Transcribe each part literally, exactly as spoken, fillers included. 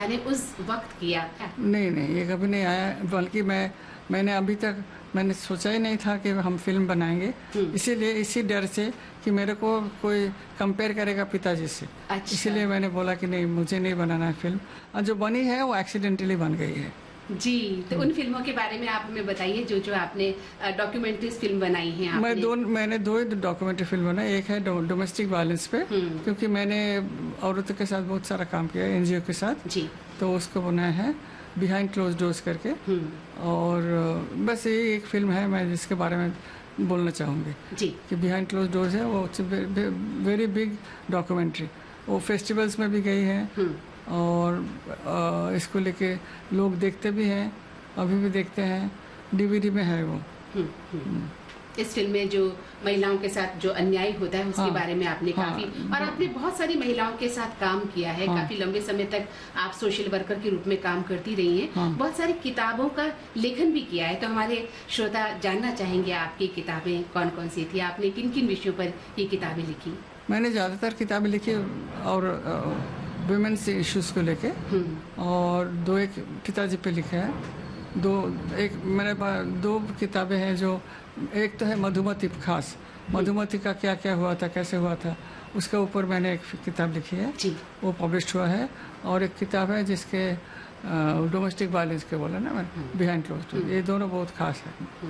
मैंने उस वक्त किया? नहीं नहीं, ये कभी नहीं आया। बल्कि मैं मैंने अभी तक मैंने सोचा ही नहीं था कि हम फिल्म बनाएंगे, इसीलिए इसी डर से कि मेरे को कोई कंपेयर करेगा पिताजी से। अच्छा। इसीलिए मैंने बोला कि नहीं, मुझे नहीं बनाना है फिल्म। और जो बनी है वो एक्सीडेंटली बन गई है। जी, तो उन फिल्मों के बारे में आप हमें बताइए जो जो आपने डॉक्यूमेंट्री फिल्म बनाई है आपने। मैं दो मैंने दो ही डॉक्यूमेंट्री फिल्म बनाई। एक है डोमेस्टिक वायलेंस पे, क्योंकि मैंने औरतों के साथ बहुत सारा काम किया है एनजीओ के साथ। जी। तो उसको बनाया है बिहाइंड क्लोज डोर्स करके। और बस ये एक फिल्म है मैं जिसके बारे में बोलना चाहूँगी जी, कि बिहाइंड क्लोज डोर्स है वो वेरी बिग डॉक्यूमेंट्री। वो फेस्टिवल्स में भी गई है और आ, इसको लेके लोग देखते भी हैं, अभी भी देखते हैं। डीवीडी में है वो। हुँ, हुँ। इस फिल्म में जो महिलाओं के साथ जो अन्याय होता है उसके हाँ, बारे में आपने हाँ, काफी और आपने बहुत सारी महिलाओं के साथ काम किया है। हाँ, काफी लंबे समय तक आप सोशल वर्कर के रूप में काम करती रही हैं। हाँ, बहुत सारी किताबों का लेखन भी किया है। तो हमारे श्रोता जानना चाहेंगे आपकी किताबें कौन कौन सी थी, आपने किन किन विषयों पर ये किताबें लिखी? मैंने ज्यादातर किताबें लिखी और वुमेन्स इश्यूज को लेके, और दो एक पिताजी पे लिखा है। दो एक मेरे पास दो किताबें हैं जो, एक तो है मधुमती, खास मधुमती का क्या क्या हुआ था, कैसे हुआ था, उसके ऊपर मैंने एक किताब लिखी है जी। वो पब्लिश हुआ है। और एक किताब है जिसके डोमेस्टिक वायलेंस के बोला ना मैं, बिहाइंड क्लोज डोर्स। ये दोनों बहुत खास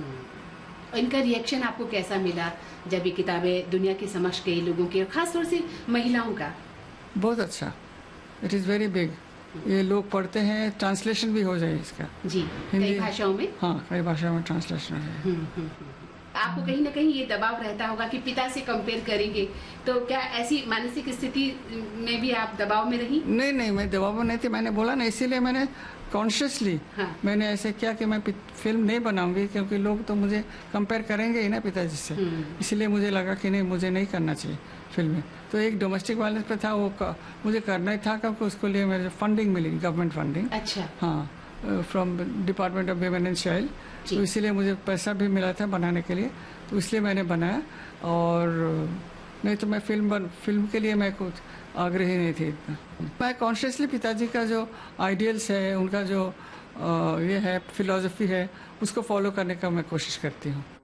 है। इनका रिएक्शन आपको कैसा मिला जब ये किताबें दुनिया के समक्ष गई लोगों के, खासतौर से महिलाओं का? बहुत अच्छा, इट इज़ वेरी बिग। ये लोग पढ़ते हैं, ट्रांसलेशन भी हो जाए इसका जी, कई भाषाओं में। हाँ, कई भाषाओं में ट्रांसलेशन है। आपको कहीं ना कहीं ये दबाव रहता होगा कि पिता से कंपेयर करेंगे, तो क्या ऐसी मानसिक स्थिति में भी आप दबाव में रही? नहीं नहीं, मैं दबाव में नहीं थी। मैंने बोला ना, इसीलिए मैंने कॉन्शियसली हाँ। मैंने ऐसे किया कि मैं फिल्म नहीं बनाऊंगी, क्योंकि लोग तो मुझे कंपेयर करेंगे ही ना पिताजी से। इसलिए मुझे लगा कि नहीं, मुझे नहीं करना चाहिए फिल्में। तो एक डोमेस्टिक वायलेंस पे था, वो क, मुझे करना ही था, क्योंकि उसको लिए मेरे फंडिंग मिली, गवर्नमेंट फंडिंग। अच्छा। हाँ, from department of women and child. तो इसीलिए मुझे पैसा भी मिला था बनाने के लिए, तो इसलिए मैंने बनाया। और नहीं तो मैं फिल्म बन, फिल्म के लिए मैं कुछ आग्रही नहीं थी इतना। मैं कॉन्शियसली पिताजी का जो आइडियल्स है, उनका जो आ, ये है फिलॉसफी है, उसको फॉलो करने का मैं कोशिश करती हूँ।